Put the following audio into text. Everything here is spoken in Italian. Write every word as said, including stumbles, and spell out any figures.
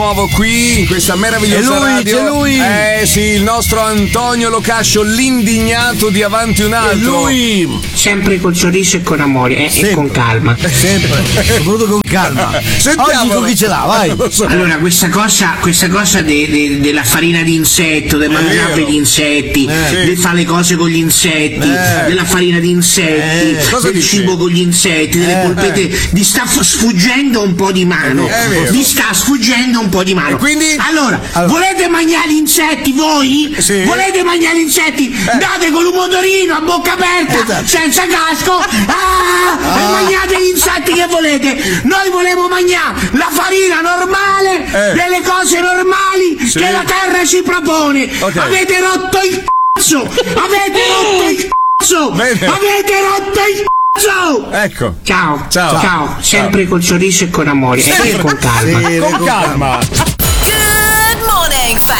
nuovo qui in questa meravigliosa e lui, radio. C'è lui. Eh sì, il nostro Antonio Locascio, l'indignato di Avanti un altro. E lui sempre col sorriso e con amore eh, e con calma. Sempre, soprattutto con calma. Sentiamo. Oggi con chi ce l'ha, vai. So. Allora, questa cosa, questa cosa de, de, della farina di insetto, del mangiare gli insetti, Eh. del fare le cose con gli insetti, Eh. della farina di insetti, Eh. Cosa del dici? cibo con gli insetti, delle Eh. polpette, vi sta f- sfuggendo un po' di mano. È vero. Vi sta sfuggendo un po' di mano. E quindi? Allora, Allora. volete mangiare gli insetti voi? Sì. Volete mangiare gli insetti? Andate con un motorino a bocca aperta, Esatto. senza casco, ah, e mangiate gli insetti che volete. Noi volevo mangiare la farina normale, Eh. delle cose normali Sì. che la terra ci propone. Ok. Avete rotto il cazzo! Avete rotto il cazzo! Bene. Avete rotto il cazzo! Ecco. Ciao, Ciao. ciao, sempre col sorriso e con amore e Sempre. con calma. Sì, Con calma.